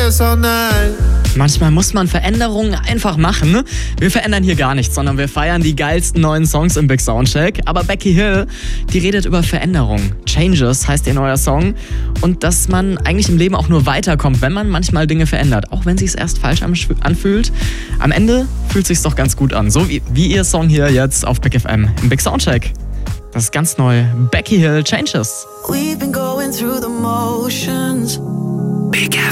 guess all night. Manchmal muss man Veränderungen einfach machen. Wir verändern hier gar nichts, sondern wir feiern die geilsten neuen Songs im Big Soundcheck. Aber Becky Hill, die redet über Veränderung. Changes heißt ihr neuer Song. Und dass man eigentlich im Leben auch nur weiterkommt, wenn man manchmal Dinge verändert. Auch wenn es sich erst falsch anfühlt. Am Ende fühlt es sich doch ganz gut an. So wie ihr Song hier jetzt auf Big FM im Big Soundcheck. Das ist ganz neu. Becky Hill, Changes. We've been going through the motions.